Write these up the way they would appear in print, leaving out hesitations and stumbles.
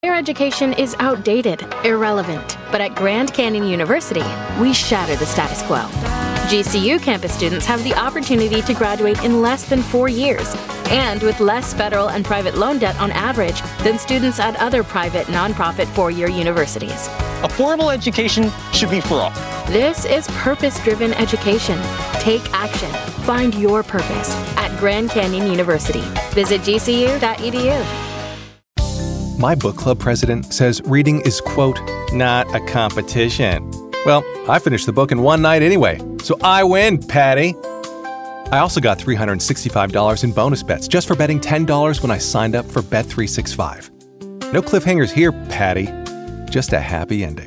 Higher education is outdated, irrelevant, but at Grand Canyon University, we shatter the status quo. GCU campus students have the opportunity to graduate in less than 4 years, and with less federal and private loan debt on average than students at other private, nonprofit four-year universities. Affordable education should be for all. This is purpose-driven education. Take action. Find your purpose at Grand Canyon University. Visit gcu.edu. My book club president says reading is, quote, not a competition. Well, I finished the book in one night anyway, so I win, Patty. I also got $365 in bonus bets just for betting $10 when I signed up for Bet365. No cliffhangers here, Patty. Just a happy ending.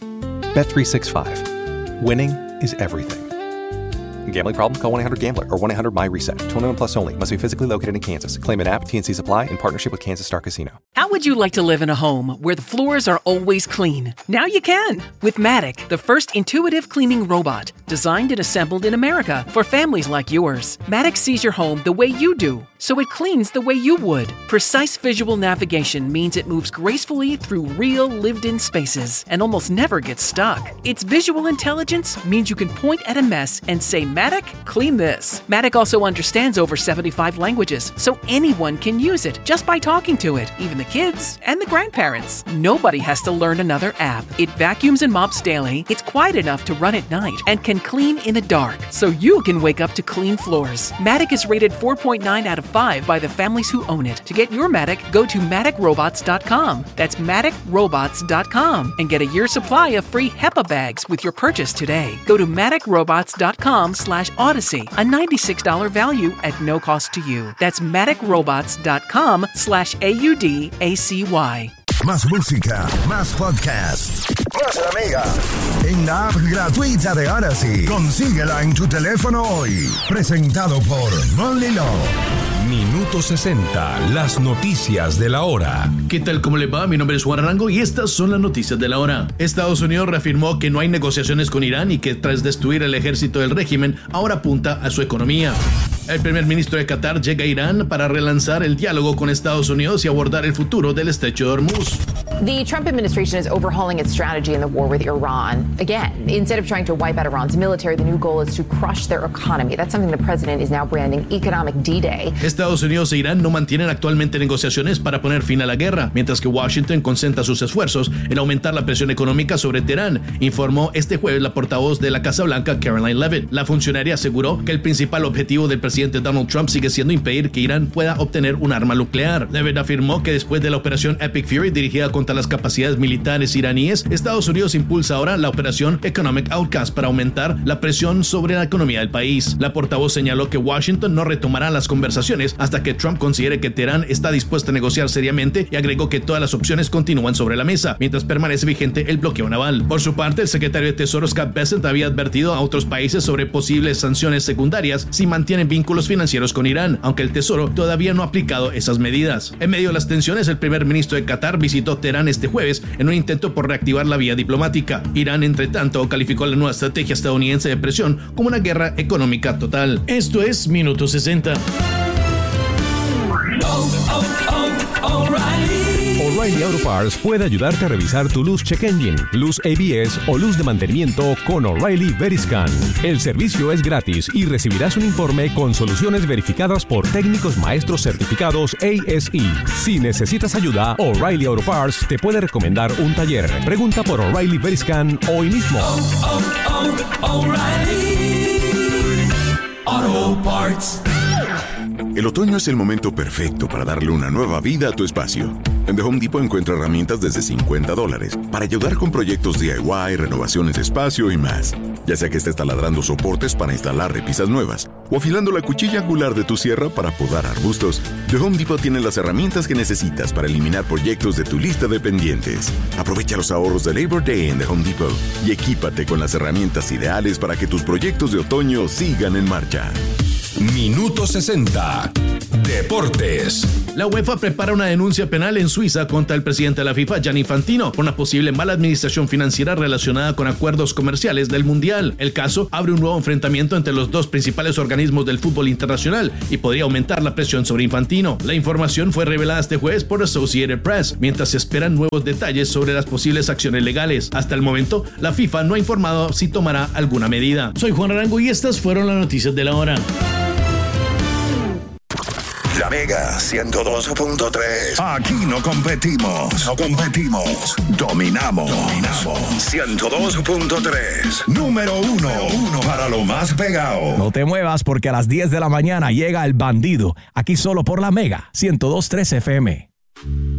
Bet365. Winning is everything. Gambling problem? Call 1-800-GAMBLER or 1-800-MY-RESET. 21 plus only. Must be physically located in Kansas. Claim an app. T&Cs apply in partnership with Kansas Star Casino. How would you like to live in a home where the floors are always clean? Now you can with Matic, the first intuitive cleaning robot designed and assembled in America for families like yours. Matic sees your home the way you do, so it cleans the way you would. Precise visual navigation means it moves gracefully through real lived-in spaces and almost never gets stuck. Its visual intelligence means you can point at a mess and say, Matic, clean this. Matic also understands over 75 languages, so anyone can use it just by talking to it, even the kids and the grandparents. Nobody has to learn another app. It vacuums and mops daily, it's quiet enough to run at night, and can clean in the dark, so you can wake up to clean floors. Matic is rated 4.9 out of 5 by the families who own it. To get your Matic, go to MaticRobots.com. That's MaticRobots.com and get a year's supply of free HEPA bags with your purchase today. Go to MaticRobots.com/Odyssey, a $96 value at no cost to you. That's MaticRobots.com/AUDACY. Más música, más podcast, más la mega. En la app gratuita de Odyssey. Consíguela en tu teléfono hoy. Presentado por Only Law. Minuto 60, las noticias de la hora. ¿Qué tal? ¿Cómo le va? Mi nombre es Juan Arango y estas son las noticias de la hora. Estados Unidos reafirmó que no hay negociaciones con Irán y que tras destruir el ejército del régimen, ahora apunta a su economía. El primer ministro de Qatar llega a Irán para relanzar el diálogo con Estados Unidos y abordar el futuro del estrecho de Hormuz. The Trump administration is overhauling its strategy in the war with Iran. Again, instead of trying to wipe out Iran's military, the new goal is to crush their economy. That's something the president is now branding economic D-Day. Estados Unidos e Irán no mantienen actualmente negociaciones para poner fin a la guerra, mientras que Washington concentra sus esfuerzos en aumentar la presión económica sobre Teherán, informó este jueves la portavoz de la Casa Blanca, Caroline Leavitt. La funcionaria aseguró que el principal objetivo del presidente Donald Trump sigue siendo impedir que Irán pueda obtener un arma nuclear. Leavitt afirmó que después de la operación Epic Fury dirigida contra las capacidades militares iraníes, Estados Unidos impulsa ahora la operación Economic Outcast para aumentar la presión sobre la economía del país. La portavoz señaló que Washington no retomará las conversaciones hasta que Trump considere que Teherán está dispuesta a negociar seriamente y agregó que todas las opciones continúan sobre la mesa, mientras permanece vigente el bloqueo naval. Por su parte, el secretario de Tesoro Scott Bessent había advertido a otros países sobre posibles sanciones secundarias si mantienen vínculos financieros con Irán, aunque el Tesoro todavía no ha aplicado esas medidas. En medio de las tensiones, el primer ministro de Qatar visitó Teherán este jueves en un intento por reactivar la vía diplomática. Irán, entre tanto, calificó la nueva estrategia estadounidense de presión como una guerra económica total. Esto es Minuto 60. O'Reilly Auto Parts puede ayudarte a revisar tu luz check engine, luz ABS o luz de mantenimiento con O'Reilly Veriscan. El servicio es gratis y recibirás un informe con soluciones verificadas por técnicos maestros certificados ASE. Si necesitas ayuda, O'Reilly Auto Parts te puede recomendar un taller. Pregunta por O'Reilly Veriscan hoy mismo. O'Reilly Auto Parts. El otoño es el momento perfecto para darle una nueva vida a tu espacio. En The Home Depot encuentra herramientas desde $50 para ayudar con proyectos DIY, renovaciones de espacio y más. Ya sea que estés taladrando soportes para instalar repisas nuevas o afilando la cuchilla angular de tu sierra para podar arbustos, The Home Depot tiene las herramientas que necesitas para eliminar proyectos de tu lista de pendientes. Aprovecha los ahorros de Labor Day en The Home Depot y equípate con las herramientas ideales para que tus proyectos de otoño sigan en marcha. Minuto 60. Deportes. La UEFA prepara una denuncia penal en Suiza contra el presidente de la FIFA, Gianni Infantino, por una posible mala administración financiera relacionada con acuerdos comerciales del Mundial. El caso abre un nuevo enfrentamiento entre los dos principales organismos del fútbol internacional y podría aumentar la presión sobre Infantino. La información fue revelada este jueves por Associated Press, mientras se esperan nuevos detalles sobre las posibles acciones legales. Hasta el momento, la FIFA no ha informado si tomará alguna medida. Soy Juan Arango y estas fueron las noticias de la hora. La Mega 102.3. Aquí no competimos. Dominamos. 102.3. Número uno para lo más pegado. No te muevas porque a las 10 de la mañana llega El Bandido. Aquí solo por La Mega 102.3 FM.